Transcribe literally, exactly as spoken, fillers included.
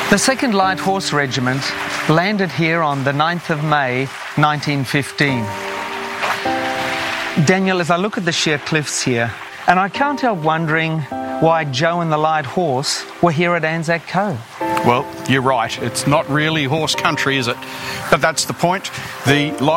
The second Light Horse Regiment landed here on the ninth of May nineteen fifteen. Daniel, as I look at the sheer cliffs here, and I can't help wondering why Joe and the Light Horse were here at Anzac Cove. Well, you're right. It's not really horse country, is it? But that's the point. The Light